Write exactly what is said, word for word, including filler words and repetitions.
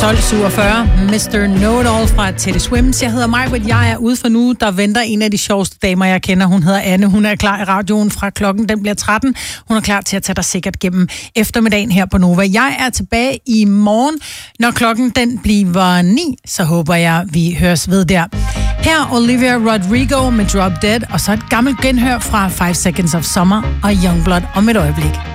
tolv syvogfyrre, mister Know-It-All fra Teddy Swims. Jeg hedder Majbrit, jeg er ude for nu. Der venter en af de sjoveste damer, jeg kender. Hun hedder Anne. Hun er klar i radioen fra klokken. Den bliver tretten. Hun er klar til at tage dig sikkert gennem eftermiddagen her på Nova. Jeg er tilbage i morgen. Når klokken den bliver ni, så håber jeg, vi høres ved der. Her Olivia Rodrigo med Drop Dead, og så et gammelt genhør fra Five Seconds of Summer og Youngblood om et øjeblik.